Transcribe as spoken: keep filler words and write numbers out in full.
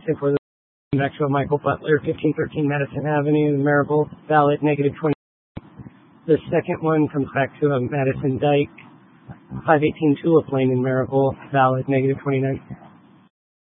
ten for the Maxwell Michael Butler, fifteen thirteen Madison Avenue, Marigold, valid, negative twenty. The second one comes back to a Madison Dyke, five eighteen Tulip Lane in Marigold, valid, negative twenty-nine.